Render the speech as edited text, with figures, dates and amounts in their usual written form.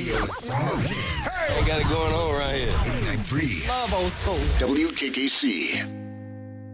radio smoking. Hey, got it going on right here. 89.3 Love old school. WKKC.